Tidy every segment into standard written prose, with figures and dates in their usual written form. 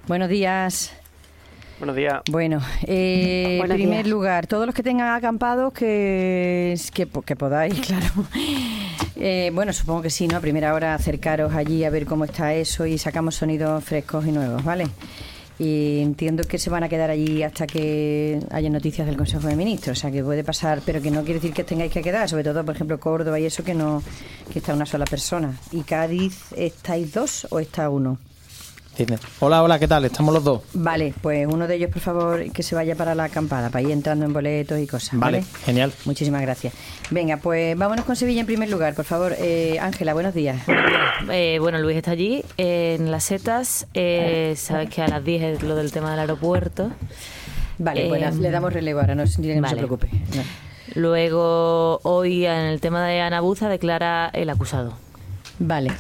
Buenos días. Buenos días. Bueno, en primer lugar, todos los que tengan acampados que podáis, claro. Bueno, supongo que sí, ¿no? A primera hora acercaros allí a ver cómo está eso y sacamos sonidos frescos y nuevos, ¿vale? Y entiendo que se van a quedar allí hasta que haya noticias del Consejo de Ministros, o sea que puede pasar, pero que no quiere decir que tengáis que quedar, sobre todo, por ejemplo, Córdoba y eso, que está una sola persona. ¿Y Cádiz, estáis dos o está uno? Hola, ¿qué tal? Estamos los dos. Vale, pues uno de ellos, por favor, que se vaya para la acampada, para ir entrando en boletos y cosas. Vale, genial. Muchísimas gracias. Venga, pues vámonos con Sevilla en primer lugar, por favor. Ángela, buenos días. Bueno, Luis está allí, en Las Setas. Sabes que a las 10 es lo del tema del aeropuerto. Vale, pues le damos relevo ahora, no se preocupe. No. Luego, hoy, en el tema de Ana Buza, declara el acusado. Vale.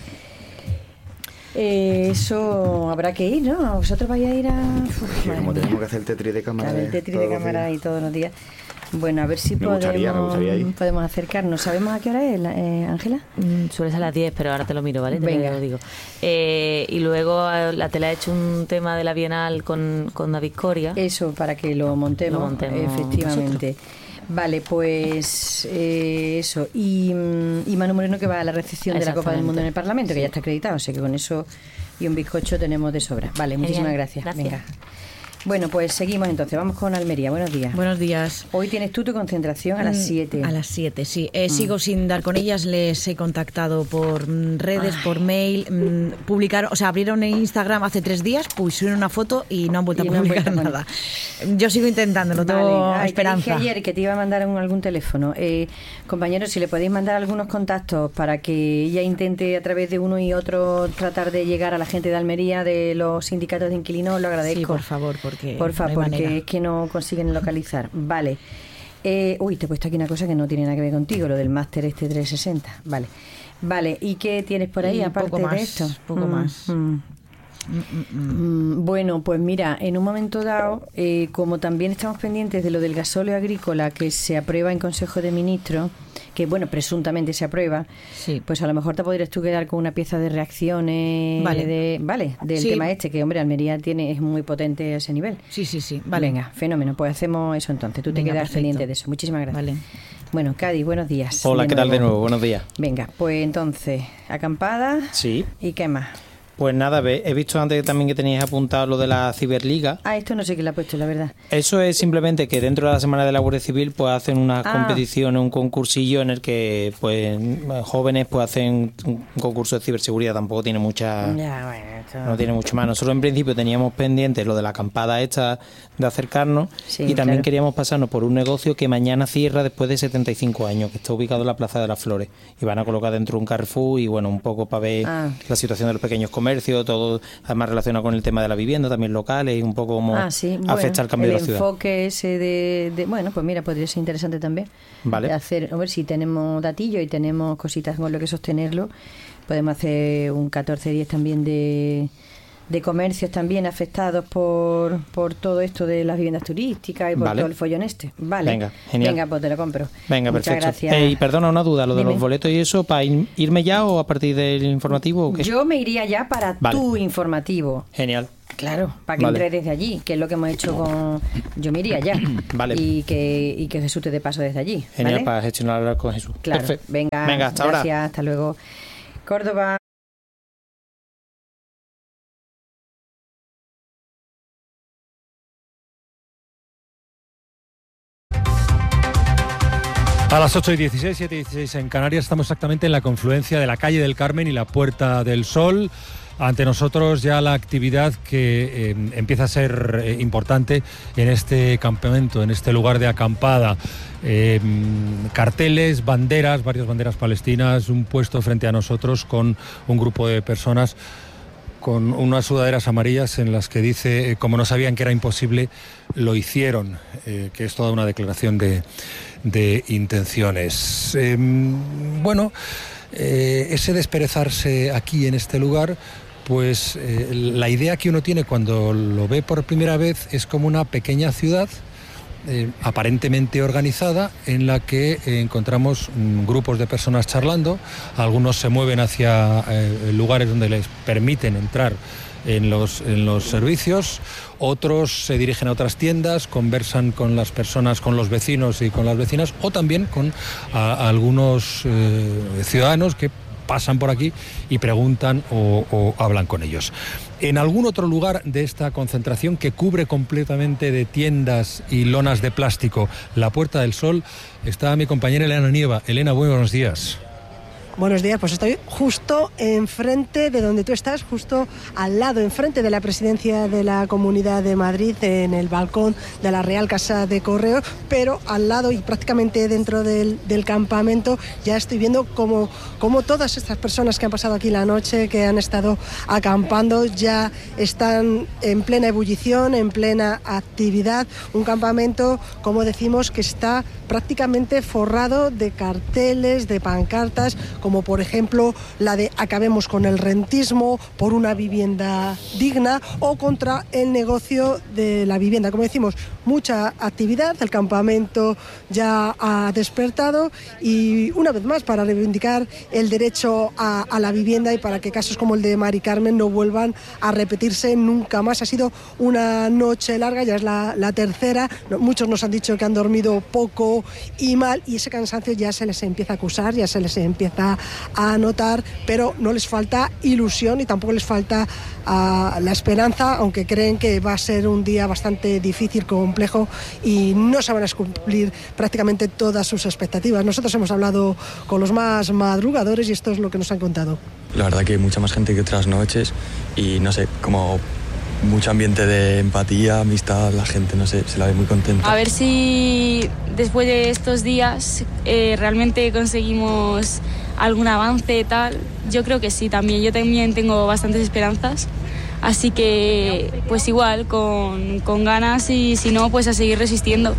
Eso habrá que ir, ¿no? ¿Vosotros vais a ir a...? Como tenemos que hacer el tetris de cámara. El tetris de cámara y todos los días. Bueno, a ver si podemos acercarnos. ¿Sabemos a qué hora es, Ángela? Suele ser a las 10, pero ahora te lo miro, ¿vale? Venga. Te lo digo. Y luego la tele ha hecho un tema de la Bienal con David Coria. Eso, para que lo montemos efectivamente. Nosotros. Vale, pues eso. Y Manu Moreno, que va a la recepción de la Copa del Mundo en el Parlamento, que ya está acreditado, o sea que con eso y un bizcocho tenemos de sobra. Vale, muchísimas gracias. Venga. Bueno, pues seguimos entonces. Vamos con Almería. Buenos días. Buenos días. Hoy tienes tú tu concentración a las 7. A las 7, sí. Sigo sin dar con ellas. Les he contactado por redes, por mail. Publicaron, abrieron en Instagram hace 3 días, pusieron una foto y no han vuelto a publicar nada. Yo sigo intentándolo, tengo esperanza. Te dije ayer que te iba a mandar algún teléfono. Compañeros, si le podéis mandar algunos contactos para que ella intente a través de uno y otro tratar de llegar a la gente de Almería, de los sindicatos de inquilinos, lo agradezco. Sí, por favor. Porque es que no consiguen localizar. Vale. Te he puesto aquí una cosa que no tiene nada que ver contigo, lo del máster 360. Vale. ¿Y qué tienes por ahí aparte de esto? Poco más. Bueno, pues mira, en un momento dado, como también estamos pendientes de lo del gasóleo agrícola que se aprueba en Consejo de Ministros, que bueno, presuntamente se aprueba, sí. Pues a lo mejor te podrías tú quedar con una pieza de reacciones del tema este, que hombre, Almería es muy potente a ese nivel. Sí, vale. Venga, fenómeno, pues hacemos eso entonces, tú te quedas pendiente de eso. Muchísimas gracias. Vale. Bueno, Cádiz, buenos días. Hola, ¿qué tal de nuevo? Buenos días. Venga, pues entonces, acampada. Sí. ¿Y qué más? Pues nada, he visto antes también que teníais apuntado lo de la Ciberliga. Esto no sé quién lo ha puesto, la verdad. Eso es simplemente que dentro de la Semana de la Guardia Civil pues hacen una competición, un concursillo en el que pues jóvenes pues hacen un concurso de ciberseguridad. Tampoco tiene no tiene mucho más. Nosotros en principio teníamos pendiente lo de la acampada esta de acercarnos, y también queríamos pasarnos por un negocio que mañana cierra después de 75 años, que está ubicado en la Plaza de las Flores, y van a colocar dentro un Carrefour y bueno, un poco para ver la situación de los pequeños comercios, todo además relacionado con el tema de la vivienda, también locales, y un poco cómo afecta el cambio de la ciudad. El enfoque ese bueno, pues mira, podría ser interesante también. Vale. A ver si tenemos datillo y tenemos cositas con lo que sostenerlo. Podemos hacer un 14-10 también de comercios también afectados por todo esto de las viviendas turísticas y por todo el follón este. Vale. Venga, genial. Venga, pues te lo compro. Venga, muchas perfecto. Gracias. Y perdona, una duda, lo de los boletos y eso, ¿para irme ya o a partir del informativo o qué? Yo me iría ya para tu informativo. Genial. Claro, para que entres desde allí, que es lo que hemos hecho con... Yo me iría ya. Vale. Y que Jesús te dé paso desde allí. Genial, ¿vale? para gestionar con Jesús. Claro. Perfecto. Venga, hasta ahora. Gracias, hasta luego. Córdoba. A las 8:16, 7:16 en Canarias, estamos exactamente en la confluencia de la calle del Carmen y la Puerta del Sol. Ante nosotros ya la actividad que empieza a ser importante en este campamento, en este lugar de acampada. Carteles, banderas, varias banderas palestinas, un puesto frente a nosotros con un grupo de personas con unas sudaderas amarillas en las que dice, como no sabían que era imposible, lo hicieron, que es toda una declaración de intenciones. Ese desperezarse aquí en este lugar, pues la idea que uno tiene cuando lo ve por primera vez es como una pequeña ciudad aparentemente organizada, en la que encontramos grupos de personas charlando. Algunos se mueven hacia lugares donde les permiten entrar en los servicios, otros se dirigen a otras tiendas, conversan con las personas, con los vecinos y con las vecinas, o también con algunos ciudadanos que pasan por aquí y preguntan o hablan con ellos. En algún otro lugar de esta concentración, que cubre completamente de tiendas y lonas de plástico la Puerta del Sol, está mi compañera Elena Nieva. Elena, buenos días. Buenos días, pues estoy justo enfrente de donde tú estás, justo al lado, enfrente de la presidencia de la Comunidad de Madrid, en el balcón de la Real Casa de Correos, pero al lado y prácticamente dentro del campamento ya estoy viendo como todas estas personas que han pasado aquí la noche, que han estado acampando, ya están en plena ebullición, en plena actividad. Un campamento, como decimos, que está prácticamente forrado de carteles, de pancartas, como por ejemplo la de acabemos con el rentismo, por una vivienda digna, o contra el negocio de la vivienda. Como decimos, mucha actividad, el campamento ya ha despertado, y una vez más para reivindicar el derecho a la vivienda y para que casos como el de Mari Carmen no vuelvan a repetirse nunca más. Ha sido una noche larga, ya es la tercera, muchos nos han dicho que han dormido poco y mal, y ese cansancio ya se les empieza a acusar, ya se les empieza a notar, pero no les falta ilusión y tampoco les falta la esperanza, aunque creen que va a ser un día bastante difícil, complejo, y no se van a cumplir prácticamente todas sus expectativas. Nosotros hemos hablado con los más madrugadores y esto es lo que nos han contado. La verdad que hay mucha más gente que otras noches y no sé, como mucho ambiente de empatía, amistad, la gente, no sé, se la ve muy contenta. A ver si después de estos días realmente conseguimos algún avance, tal. Yo creo que sí, también. Yo también tengo bastantes esperanzas. Así que, pues igual, con ganas, y si no, pues a seguir resistiendo.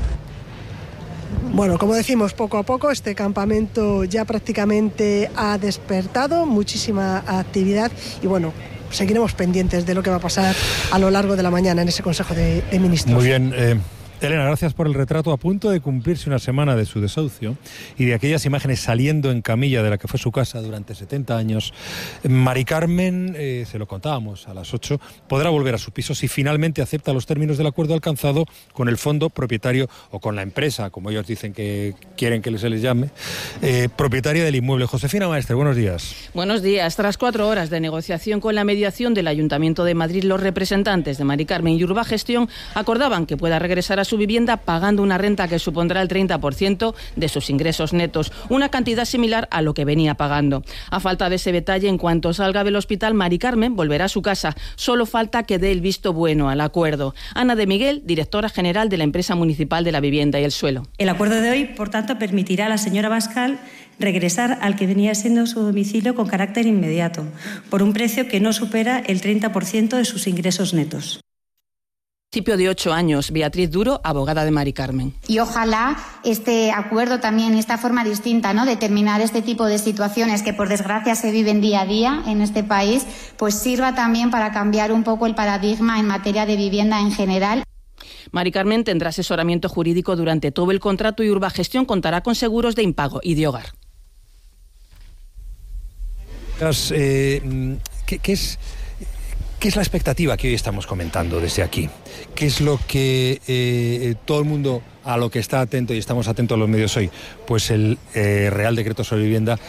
Bueno, como decimos, poco a poco este campamento ya prácticamente ha despertado, muchísima actividad, y bueno, seguiremos pendientes de lo que va a pasar a lo largo de la mañana en ese Consejo de Ministros. Muy bien. Elena, gracias por el retrato. A punto de cumplirse una semana de su desahucio y de aquellas imágenes saliendo en camilla de la que fue su casa durante 70 años, Mari Carmen, se lo contábamos a las 8, podrá volver a su piso si finalmente acepta los términos del acuerdo alcanzado con el fondo propietario, o con la empresa, como ellos dicen que quieren que se les llame, propietaria del inmueble. Josefina Maestre, buenos días. Buenos días. Tras 4 horas de negociación con la mediación del Ayuntamiento de Madrid, los representantes de Mari Carmen y Urbagestión acordaban que pueda regresar a su vivienda pagando una renta que supondrá el 30% de sus ingresos netos, una cantidad similar a lo que venía pagando. A falta de ese detalle, en cuanto salga del hospital, Mari Carmen volverá a su casa. Solo falta que dé el visto bueno al acuerdo. Ana de Miguel, directora general de la Empresa Municipal de la Vivienda y el Suelo. El acuerdo de hoy, por tanto, permitirá a la señora Bascal regresar al que venía siendo su domicilio con carácter inmediato, por un precio que no supera el 30% de sus ingresos netos. Principio de 8 años, Beatriz Duro, abogada de Mari Carmen. Y ojalá este acuerdo también, esta forma distinta, ¿no?, de terminar este tipo de situaciones que por desgracia se viven día a día en este país, pues sirva también para cambiar un poco el paradigma en materia de vivienda en general. Mari Carmen tendrá asesoramiento jurídico durante todo el contrato y Urbagestión contará con seguros de impago y de hogar. ¿Qué es la expectativa que hoy estamos comentando desde aquí? ¿Qué es lo que todo el mundo a lo que está atento y estamos atentos a los medios hoy? Pues el Real Decreto sobre Vivienda